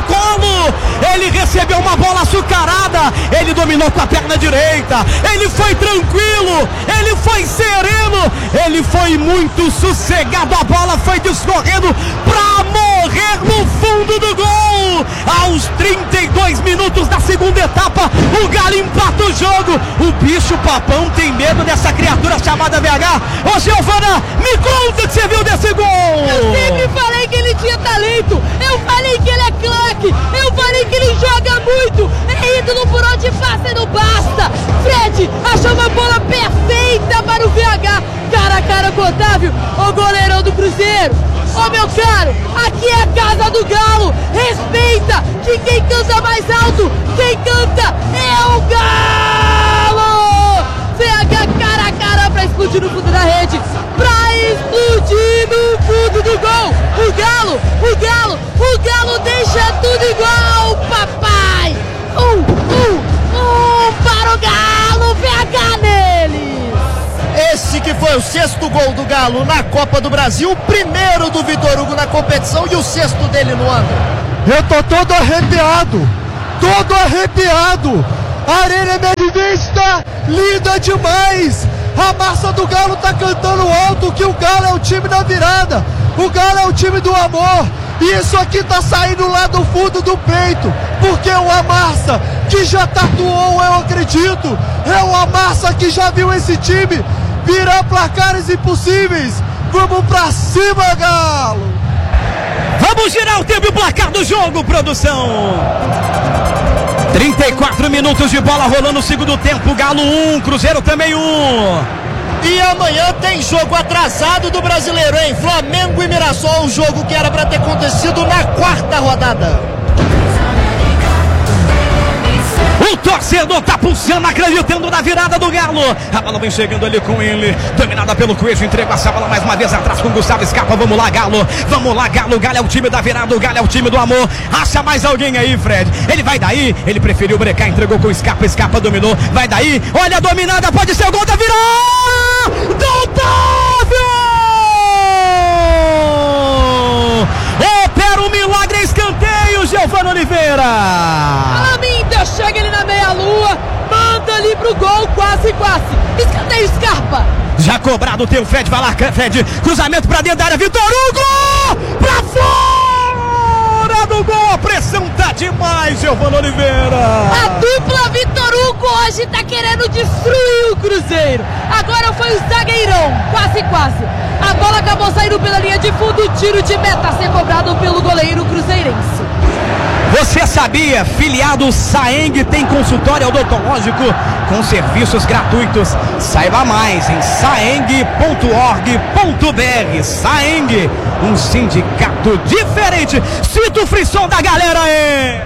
colo, ele recebeu uma bola açucarada, ele dominou com a perna direita, ele foi tranquilo, ele foi sereno, ele foi muito sossegado, a bola foi discorrendo pra morrer no fundo do gol. Aos 32 minutos da segunda etapa, o Galo empata o jogo. O bicho papão tem medo dessa criatura chamada VH. Ô Giovana, me conta que você viu desse gol. Eu sempre falei que ele tinha talento, eu falei que ele é craque, eu falei que ele joga muito, é ídolo por onde passa e não basta. Fred achou uma bola perfeita para o VH, cara a cara com o Otávio, o goleirão do Cruzeiro. Ô meu caro, aqui é a casa do Galo, respeita que quem canta mais alto, quem canta é o Galo. VH cara a cara pra explodir no fundo da rede, pra explodir no fundo do gol. O Galo deixa tudo igual, papai. Para o Galo, VH neles. Esse que foi o 6º gol do Galo na Copa do Brasil, o primeiro do Vitor Hugo na competição e o 6º dele no ano. Eu tô todo arrepiado. A Arena Medivista, linda demais. A massa do Galo tá cantando alto que o Galo é o time da virada. O Galo é o time do amor. E isso aqui tá saindo lá do fundo do peito. Porque o Amassa, que já tatuou, eu acredito. É o Amassa que já viu esse time virar placares impossíveis. Vamos pra cima, Galo. Vamos girar o tempo e o placar do jogo, produção. 34 minutos de bola rolando no segundo tempo. Galo 1, Cruzeiro também 1. E amanhã tem jogo atrasado do Brasileiro, hein? Flamengo e Mirassol, o jogo que era para ter acontecido na 4ª rodada. O torcedor tá pulsando, acreditando na virada do Galo. A bola vem chegando ali com ele, dominada pelo Coelho, entrega essa bola mais uma vez atrás com o Gustavo Scarpa. Vamos lá, Galo. O Galo é o time da virada, o Galo é o time do amor. Acha mais alguém aí, Fred. Ele vai daí, ele preferiu brecar, entregou com o Scarpa dominou, vai daí. Olha a dominada, pode ser o gol da virada do Otávio. Opera um milagre, escanteio, Giovana Oliveira. Alaminda chega ele na meia-lua, manda ali pro gol, quase. Escanteio, Scarpa. Já cobrado, tem o Fred, vai lá, Fred, cruzamento pra dentro da área, Vitor Hugo, pra fora do gol, a pressão tá demais, Giovana Oliveira. A dupla Vitor Hugo hoje tá querendo destruir o Cruzeiro, agora foi o zagueirão, quase. A bola acabou saindo pela linha de fundo, tiro de meta a ser cobrado pelo goleiro cruzeirense. Você sabia? Filiado Saeng tem consultório odontológico com serviços gratuitos. Saiba mais em saeng.org.br. Saeng, um sindicato diferente. Sinta o frisson da galera aí.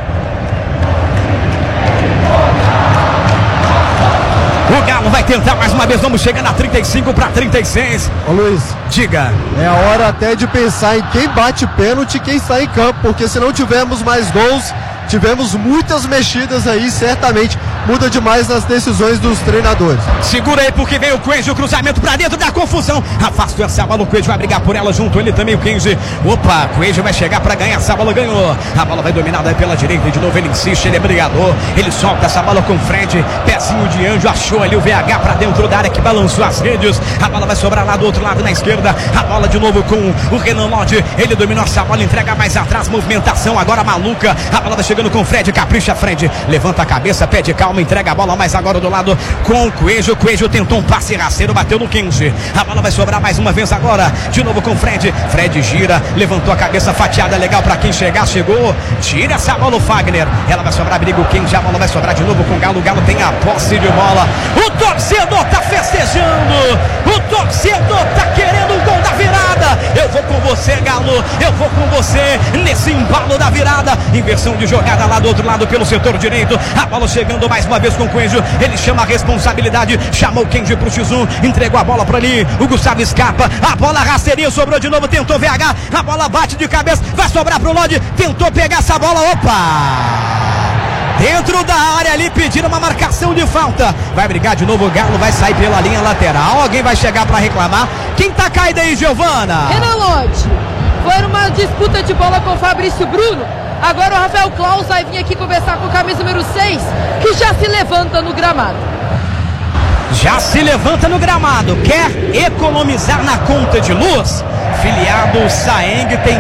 O Galo vai tentar mais uma vez, vamos chegar na 35 para 36. Ô Luiz, diga. É a hora até de pensar em quem bate pênalti e quem está em campo, porque se não tivermos mais gols, tivemos muitas mexidas aí, certamente muda demais nas decisões dos treinadores. Segura aí porque vem o Kenji, o cruzamento pra dentro da confusão. Afasta essa bola, o Kenji vai brigar por ela junto, ele também o Kenji. Opa, o Kenji vai chegar pra ganhar essa bola, ganhou. A bola vai dominada pela direita e de novo ele insiste, ele é brigador. Ele solta essa bola com o Fred, pezinho de anjo, achou ali o VH pra dentro da área que balançou as redes. A bola vai sobrar lá do outro lado na esquerda. A bola de novo com o Renan Lodge, ele dominou essa bola, entrega mais atrás, movimentação agora maluca. A bola vai chegando com o Fred, capricha Fred, levanta a cabeça, pede calma, entrega a bola mais agora do lado com o Coelho. O Coelho tentou um passe rasteiro, bateu no Kenji. A bola vai sobrar mais uma vez agora, de novo com o Fred. Fred gira, levantou a cabeça, fatiada legal pra quem chegar, chegou. Tira essa bola o Fagner. Ela vai sobrar, briga o Kenji, a bola vai sobrar de novo com o Galo. O Galo tem a posse de bola. O torcedor tá festejando. O torcedor tá querendo o gol da virada. Eu vou com você, Galo. Eu vou com você nesse embalo da virada. Inversão de jogada lá do outro lado pelo setor direito. A bola chegando mais uma vez com o Coelho. Ele chama a responsabilidade. Chamou o Kenji pro X1. Entregou a bola pra ali. O Gustavo escapa. A bola rasteirinha sobrou de novo. Tentou VH. A bola bate de cabeça. Vai sobrar pro Lodge. Tentou pegar essa bola. Opa! Dentro da área ali, pedindo uma marcação de falta. Vai brigar de novo o Galo, vai sair pela linha lateral. Alguém vai chegar para reclamar. Quem tá caído aí, Giovana? Renan Lodge. Foi numa disputa de bola com o Fabrício Bruno. Agora o Rafael Claus vai vir aqui conversar com o camisa número 6, que já se levanta no gramado. Já se levanta no gramado, quer economizar na conta de luz? Filiado Saeng tem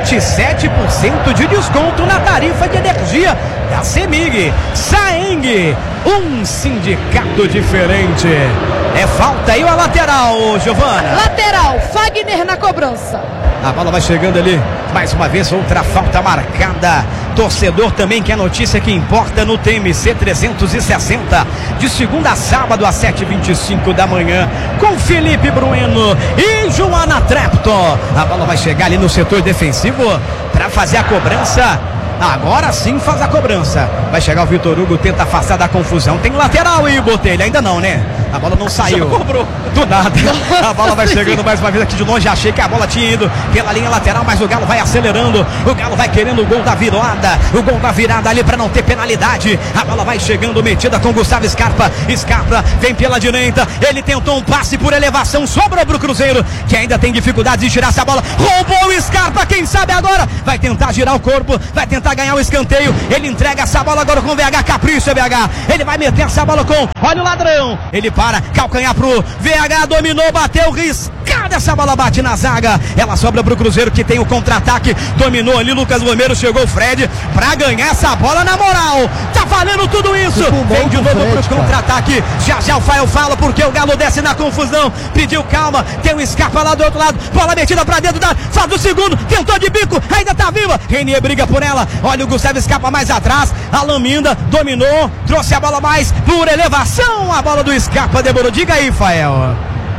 27% de desconto na tarifa de energia da CEMIG. Saeng, um sindicato diferente. É falta aí ou a lateral, Giovana? Lateral, Fagner na cobrança. A bola vai chegando ali, mais uma vez outra falta marcada. Torcedor também quer notícia que importa no TMC 360, de segunda a sábado às 7h25 da manhã, com Felipe Brueno e Joana Trepto. A bola vai chegar ali no setor defensivo para fazer a cobrança. Agora sim faz a cobrança. Vai chegar o Vitor Hugo, tenta afastar da confusão. Tem lateral aí, Botelho, ainda não, né? A bola não saiu. Já cobrou. Do nada. A bola vai chegando mais uma vez aqui de longe. Achei que a bola tinha ido pela linha lateral, mas o Galo vai acelerando. O Galo vai querendo o gol da virada. O gol da virada ali para não ter penalidade. A bola vai chegando, metida com Gustavo Scarpa. Scarpa vem pela direita. Ele tentou um passe por elevação. Sobrou pro Cruzeiro, que ainda tem dificuldade de tirar essa bola. Roubou o Scarpa. Quem sabe agora vai tentar girar o corpo. Vai tentar ganhar o escanteio. Ele entrega essa bola agora com o VH. Capricha, VH. Ele vai meter essa bola com... Olha o ladrão. Ele para, calcanhar pro VH. Dominou, bateu, riscada. Essa bola bate na zaga. Ela sobra pro Cruzeiro, que tem o contra-ataque. Dominou ali Lucas Romero. Chegou o Fred pra ganhar essa bola na moral. Tá valendo tudo isso. Vem de novo pro contra-ataque. Já o Fael fala porque o Galo desce na confusão. Pediu calma. Tem um Scarpa lá do outro lado. Bola metida pra dentro da... Faz o segundo. Tentou de bico. Ainda tá viva. Renier briga por ela. Olha o Gustavo Scarpa mais atrás. Alan Minda dominou. Trouxe a bola mais por elevação. A bola do Scarpa demorou. Diga aí, Fael.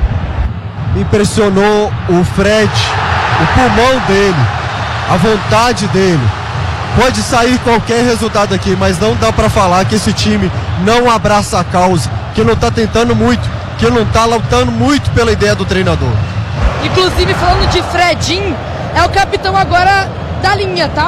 Impressionou o Fred, o pulmão dele, a vontade dele. Pode sair qualquer resultado aqui, mas não dá pra falar que esse time não abraça a causa, que não tá tentando muito, que não tá lutando muito pela ideia do treinador. Inclusive, falando de Fredinho, é o capitão agora da linha, tá?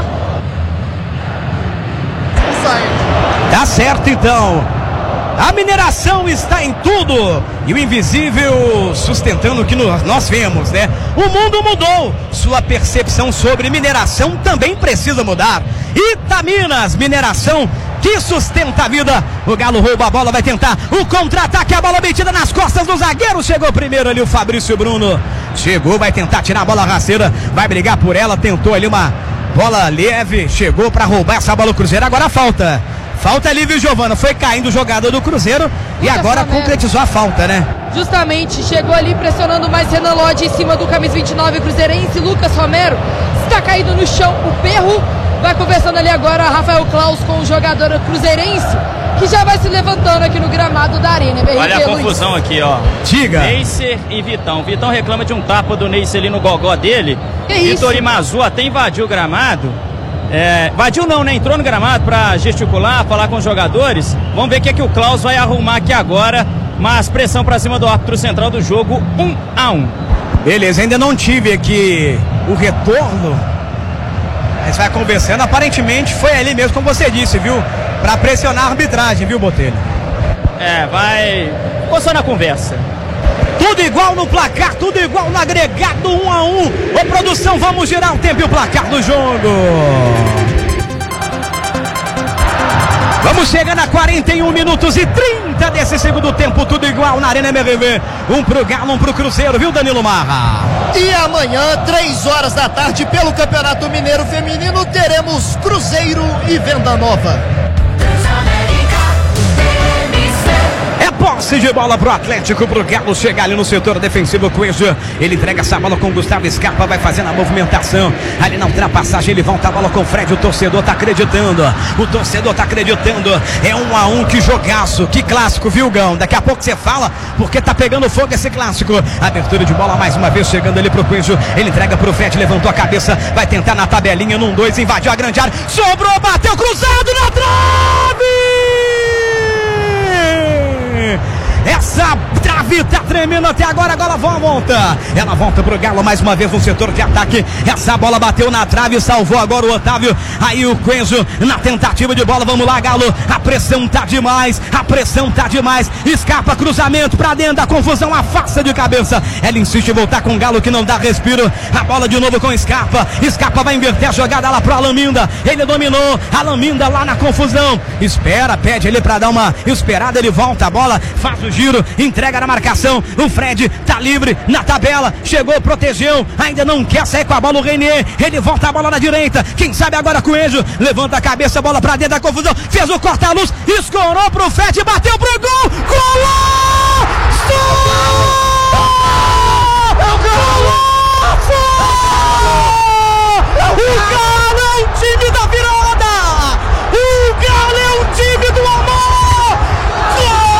Tá certo, então. A mineração está em tudo. E o invisível sustentando o que nós vemos, né? O mundo mudou. Sua percepção sobre mineração também precisa mudar. Itaminas, mineração que sustenta a vida. O Galo rouba a bola, vai tentar o contra-ataque. A bola metida nas costas do zagueiro. Chegou primeiro ali o Fabrício Bruno. Chegou, vai tentar tirar a bola rasteira. Vai brigar por ela. Tentou ali uma bola leve. Chegou para roubar essa bola o Cruzeiro. Agora falta. Falta ali, viu, Giovana? Foi caindo o jogador do Cruzeiro e agora concretizou a falta, né? Justamente, chegou ali pressionando mais Renan Lodge em cima do camisa 29 cruzeirense, Lucas Romero. Está caído no chão o Perro. Vai conversando ali agora Rafael Claus com o jogador cruzeirense, que já vai se levantando aqui no gramado da Arena. Olha a confusão aqui, ó. Diga. Neisser e Vitão. Vitão reclama de um tapa do Neisser ali no gogó dele. Vitor Imazu até invadiu o gramado. Invadiu não, né? Entrou no gramado pra gesticular, falar com os jogadores. Vamos ver o que é que o Claus vai arrumar aqui agora. Mas pressão pra cima do árbitro central do jogo, 1-1. Beleza, ainda não tive aqui o retorno. Mas vai conversando, aparentemente foi ali mesmo, como você disse, viu? Pra pressionar a arbitragem, viu, Botelho? Vai... Ficou só na conversa. Tudo igual no placar, tudo igual no agregado, 1-1. Ô, produção, vamos girar o tempo e o placar do jogo. Vamos chegando a 41 minutos e 30 desse segundo tempo, tudo igual na Arena MRV. Um pro Galo, um pro Cruzeiro, viu, Danilo Marra? E amanhã, 3 horas da tarde, pelo Campeonato Mineiro Feminino, teremos Cruzeiro e Venda Nova. Posse de bola pro Atlético, pro Galo chegar ali no setor defensivo. Coelho, ele entrega essa bola com Gustavo Scarpa, vai fazendo a movimentação ali na ultrapassagem, ele volta a bola com o Fred. O torcedor tá acreditando, é 1-1, que jogaço, que clássico, viu, Gão? Daqui a pouco você fala, porque tá pegando fogo esse clássico. Abertura de bola mais uma vez, chegando ali pro Coelho, ele entrega pro Fred, levantou a cabeça, vai tentar na tabelinha, num 2, invadiu a grande área, sobrou, bateu, cruzado na trave! Essa trave tá tremendo até agora. Agora a bola volta. Ela volta pro Galo mais uma vez no setor de ataque. Essa bola bateu na trave, salvou agora o Otávio. Aí o Coenzo na tentativa de bola. Vamos lá, Galo. A pressão tá demais. A pressão tá demais. Escapa, cruzamento pra dentro da confusão. Afasta de cabeça. Ela insiste em voltar com o Galo que não dá respiro. A bola de novo com Scarpa. Scarpa vai inverter a jogada lá pro Alaminda. Ele dominou. Alaminda lá na confusão. Espera, pede ele pra dar uma esperada. Ele volta a bola, faz o giro, entrega na marcação. O Fred tá livre na tabela. Chegou, protegeu. Ainda não quer sair com a bola o Renier. Ele volta a bola na direita. Quem sabe agora com o Coenzo. Levanta a cabeça, bola pra dentro da confusão. Fez o corta-luz. Escorou pro Fred. Bateu pro gol. Gol!